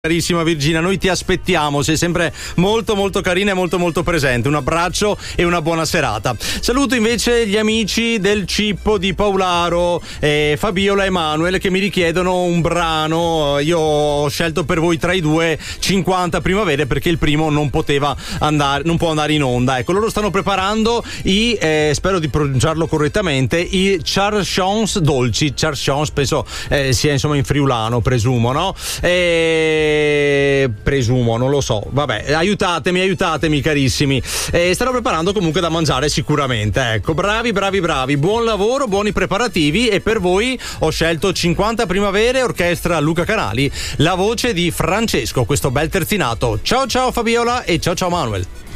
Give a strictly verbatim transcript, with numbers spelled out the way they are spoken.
Carissima Virginia, noi ti aspettiamo, sei sempre molto molto carina e molto molto presente. Un abbraccio e una buona serata. Saluto invece gli amici del Cippo di Paolaro, eh, Fabiola e Manuel, che mi richiedono un brano. Io ho scelto per voi tra i due cinquanta primavere, perché il primo non poteva andare, non può andare in onda. Ecco, loro stanno preparando i, eh, spero di pronunciarlo correttamente, i Charchons dolci. Charchons penso eh, sia insomma in friulano, presumo, no? E presumo, non lo so, vabbè, aiutatemi, aiutatemi carissimi. Eh, starò preparando comunque da mangiare sicuramente, ecco, bravi, bravi, bravi, buon lavoro, buoni preparativi. E per voi ho scelto cinquanta primavere, orchestra Luca Canali, la voce di Francesco, questo bel terzinato. Ciao ciao Fabiola e ciao ciao Manuel.